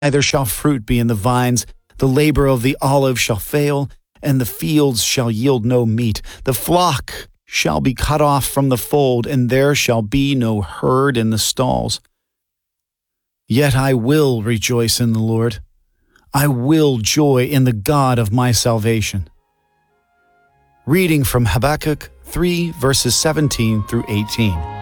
Neither shall fruit be in the vines. The labor of the olive shall fail, and the fields shall yield no meat. The flock shall be cut off from the fold, and there shall be no herd in the stalls. Yet I will rejoice in the Lord. I will joy in the God of my salvation. Reading from Habakkuk 3, verses 17 through 18.